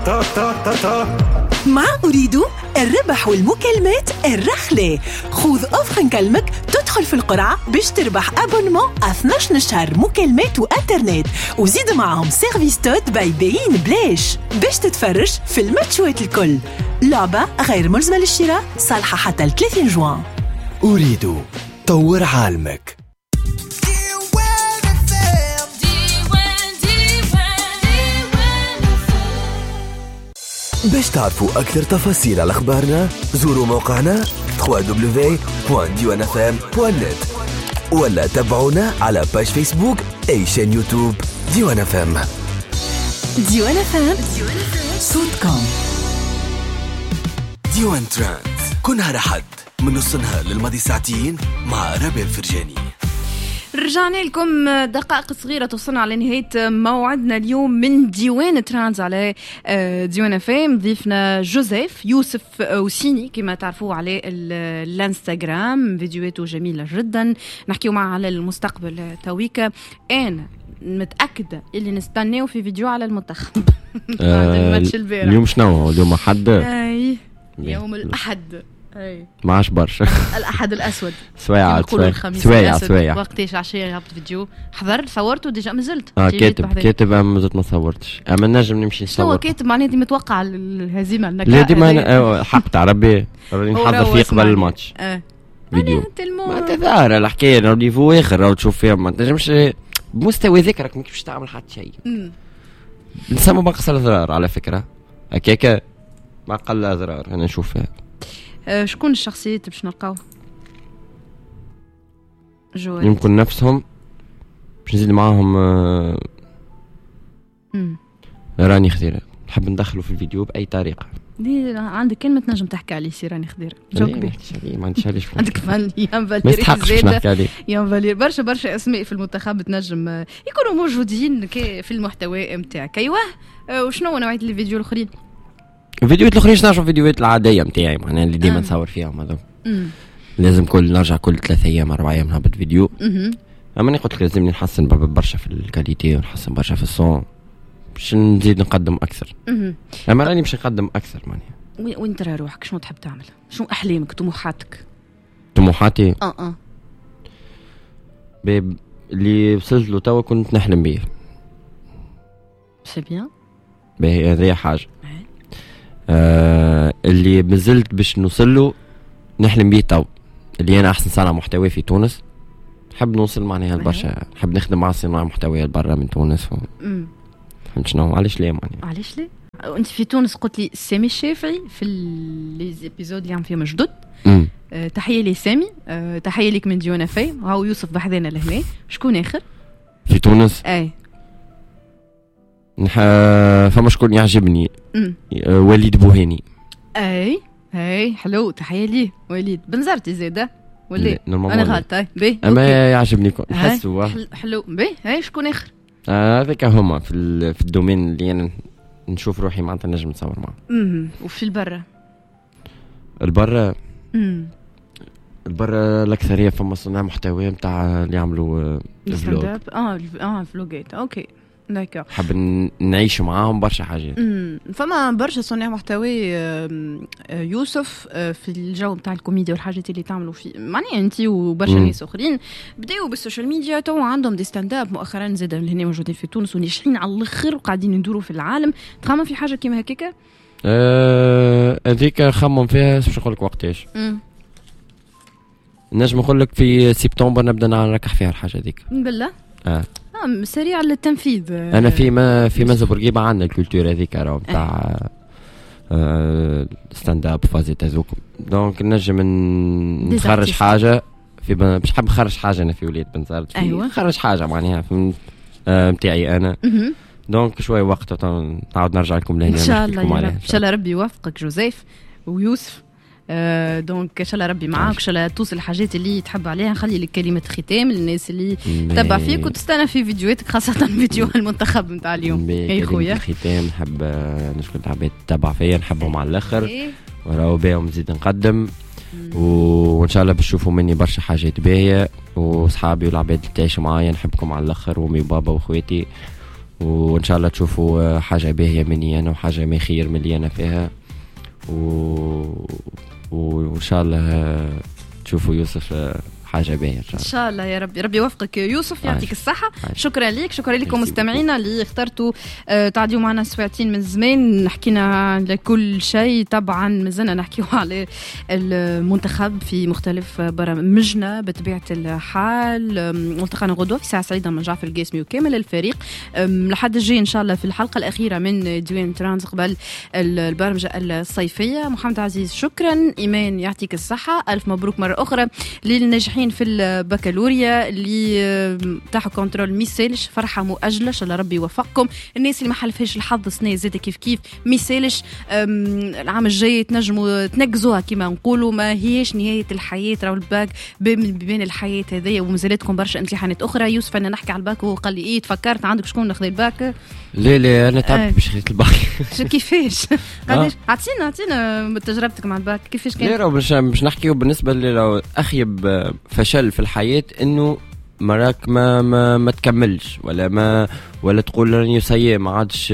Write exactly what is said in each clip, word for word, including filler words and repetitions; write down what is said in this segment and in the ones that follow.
مع أريد الربح والمكالمات الرخلة. خذ أوفر نكلمك تدخل في القرعة باش تربح أبونمون اثنا عشر شهر مكالمات وإنترنت، وزيد معهم سيرفيس توت باي باين بلاش باش تتفرج في الماتشات الكل. لعبة غير ملزمة للشراء، صالحة حتى ثلاثين جوان. أريد طور عالمك. باش تعرفوا أكثر تفاصيل على أخبارنا زوروا موقعنا دبليو دبليو دبليو دوت ديوان اف ام دوت نت ولا تابعونا على باج فيسبوك أي شان يوتيوب ديوان اف ام. ديوان اف ام صوتكم. ديوان ترانس كل نهار أحد من نص نهار للماضي ساعتين مع ربيع الفرجاني. رجعنا لكم دقائق صغيرة توصلنا على نهاية موعدنا اليوم من ديوان ترانز على ديوان فام. ضيفنا جوزيف يوسف وسيني كما تعرفوه على الانستغرام، فيديوهاته جميلة جدا. نحكيو معه على المستقبل تويكا. أنا متأكدة اللي نستناه في فيديو على المنتخب بعد الماتش البارح. اليوم شنو اليوم أحد؟ أي يوم الأحد. أي معاش برشا الأحد الأسود سوايع سوايع سوايع وقتيش عشية هبط فيديو حضرت صورته ديجا مازلت اه كاتب كاتب أما مازلت ما صورتش. أما نجم نمشي نصور. هو كاتب معناه دي متوقع الهزيمة. لا ديما حق تاع ربي راني نحضر فيه قبل الماتش اه فيديو ما تظاهر الحكاية روديفو آخر راهو تشوف فيها ما تنجمش بمستوى ذكرك ما كيفاش تعمل حتى شيء. نسمو بنقص الأضرار على فكرة هكاكا ما قل أضرار أنا نشوف فيها. أه شكون الشخصيات باش نلقاو؟ جوال يمكن نفسهم باش نزيد معاهم. أه راني خضيرة نحب ندخله في الفيديو بأي طريقة. دي عندك كلمة نجم تحكي عليه سي راني خضيرة جوك بيه. ما عنديش علاش عندك فالي يام فاليري زيادة يام فاليري برشا برشا اسماء في المنتخب تنجم يكونوا موجودين في المحتوى نتاعك. ايوه أه وشنو نوعية الفيديو الاخرين؟ الفيديوهات الاخرين نعرفوا الفيديوهات العاديه نتاعي معناها اللي ديما نصور فيهم هذو. لازم كل نرجع كل ثلاثة ايام اربع ايام نهبط فيديو. اما انا قلت لك لازمني نحسن برشا في الكاليتي ونحسن برشا في الصون باش نزيد نقدم اكثر. اما راني باش نقدم اكثر معناها. وين ترى روحك شنو تحب تعمل؟ شنو احلامك طموحاتك؟ طموحاتي اه اه باب اللي وصلت له توا كنت نحلم بيه. سي بيان باهي هذه حاجه. آه اللي مازلت باش نوصله نحلم بيه تو اللي انا احسن صانع محتوى في تونس. نحب نوصل معناها البرشا. نحب نخدم مع صناع محتوى برا من تونس. امم فهمت شنو علاش ليه معناها علاش ليه. انت في تونس قلت لي سامي الشافعي في لي زيبيزود اللي عم فيهم جدد. أه تحيه لي سامي. أه تحيه لك من ديوان فاي. هاو يوسف بحذانا لهنا. شكون اخر في تونس؟ اي نح فما شكون يعجبني. أه وليد بوهاني. اي اي حلو تحيه ليه وليد بنزرتي زاده ولا انا غلطه باهي اما يعجبني نحسوا حلو باهي. هاي شكون اخر؟ هذاك آه هما في في الدومين اللي انا نشوف روحي معناتها نجم نصور معاه. امم وفي البرة البرة امم البرة الاكثريه فما صناع محتوى نتاع اللي يعملوا فلوج. اه اه فلوجات اوكي داكور. حاب نعيش معاهم برشا حاجات. امم فما برشا صناع محتوى يوسف في الجو نتاع الكوميديا والحاجات اللي تعملوا فيه معناها انت وبرشا ناس اخرين بداوا بالسوشيال ميديا تو عندهم دي ستاند اب مؤخرا زاد اللي هنا موجودين في تونس وناجحين على الاخر وقاعدين ندوروا في العالم. تخمم في حاجه كيما هكاكا؟ هذيك أه خمم فيها باش نقول لك وقتاش. نجم نقول لك في سبتمبر نبدا نركح فيها الحاجه هذيك بالله. اه اه سريع للتنفيذ. انا في ما في مازا بورقيبه عندنا الكولتور هذيك راهو نتاع آه ستاند اب فازيت هذوك دونك نجم نخرج حاجه في باش حاب نخرج حاجه انا في وليد بنزرت. ايوه نخرج حاجه معناها في نتاعي انا. دونك شويه وقت نعاود نرجع لكم لهنا ان شاء الله. ان شاء الله ربي يوفقك جوزيف ويوسف. آه دونك ان شاء الله ربي معاك. ان شاء الله توصل الحاجات اللي تحب عليها. نخلي لك كلمه ختام للناس اللي تتبع فيك وتستنى في فيديوهاتك خاصه فيديو المنتخب نتاع اليوم. اي خويا الختام نحب نشكر العباد تتبع فيا نحبهم على الاخر وراو بهم نزيد نقدم وان شاء الله باش تشوفوا مني برشا حاجات باهيه وصحابي والعباد اللي تعيشوا معايا نحبكم على الاخر وامي وبابا واخواتي وان شاء الله تشوفوا حاجه باهيه مني انا وحاجه ما خير من اللي انا فيها و... وان شاء الله تشوفوا يوسف حاجه باهيه ان شاء الله. ان شاء الله يا ربي، ربي يوفقك يوسف، يعطيك الصحه. عايش. شكرا لك، شكرا لكم مستمعينا اللي اخترتوا آه تعديوا معنا ساعتين من زمان، حكينا على كل شيء. طبعا مازلنا نحكيو على المنتخب في مختلف برامجنا بطبيعه الحال. ملتقانا غدوه في ساعه سعيده من جعفر القاسمي وكامل الفريق لحد الجاي ان شاء الله في الحلقه الاخيره من ديوان ترانز قبل البرمجه الصيفيه. محمد عزيز شكرا، ايمان يعطيك الصحه، الف مبروك مره اخرى للناجحين في البكالوريا اللي تاعوا كنترول ميسالش، فرحه مؤجله ان شاء الله ربي يوفقكم. الناس اللي ما حلفهاش الحظ السنه زاد كيف كيف ميسالش، العام الجاي تنجموا تنقزوها كما نقولوا، ما هيش نهايه الحياه، راهو الباك بين الحياه هذيا ومازالتكم برشا امتحانات اخرى. يوسف انا نحكي على الباك وهو قال لي ايه تفكرت عندك شكون ناخذ الباك؟ لا لا انا تعبت باش خذيت الباك. شو كيفاش؟ قداش اعطينا اعطينا تجربتك مع الباك كيفاش كانت؟ لا راه باش باش نحكيو بالنسبه لو اخيب فشل في الحياه انه مراك ما ما ما تكملش ولا ما ولا تقول راني سيء ما عادش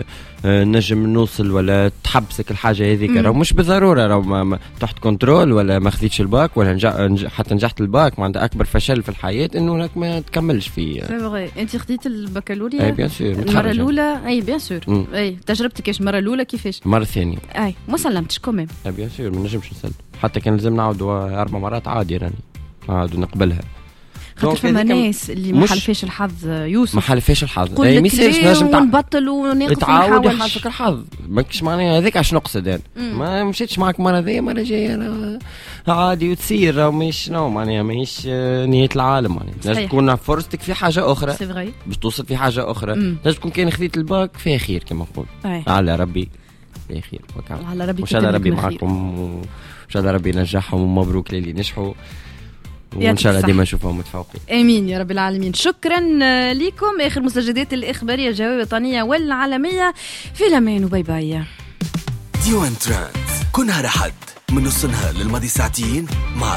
نجم نوصل ولا تحبسك الحاجه هذيك. راه مش بالضروره راه تحت كنترول ولا ما خذيتش الباك ولا نجح حتى نجحت الباك. ما عندها اكبر فشل في الحياه انه راك ما تكملش فيه. سي فغي. انت خذيت البكالوريا؟ اي بيان سور المره الاولى. اي بيان سور. اي تجربتك ايش المره الاولى كيفاش؟ المره الثانيه. اي ما سلمتش كوميم. اي بيان سور ما نجمش نسلم حتى كان لازم نعاودوا اربع مرات عادي راني عاودوا نقبلها. خاطر فما ناس اللي ما حلفاش الحظ يوسف، ما حلفاش الحظ اي ميساج نجم ونبطل وناخذ تعاود يحظك الحظ ماكش معناها هذيك عش نقصد انا ما مشيتش معك مره ذي مره جايه عادي وتصير مش نو معناها ماهيش نهايه العالم. معناها لازم تكون فرصتك في حاجه اخرى باش توصل في حاجه اخرى. لازم تكون كان خذيت الباك فيها خير كما نقول على ربي فيها خير على ربي. ان شاء الله ربي معكم وان شاء الله ربي ينجحهم ومبروك للي نجحوا وان شاء الله ديما نشوفهم متفوقين. امين يا رب العالمين. شكرا لكم. اخر مستجدات الاخباريه الجويه الوطنيه والعالميه في الامان وباي باي. ديوان ترانز كل نهار احد من نص النهار للماضي ساعتين مع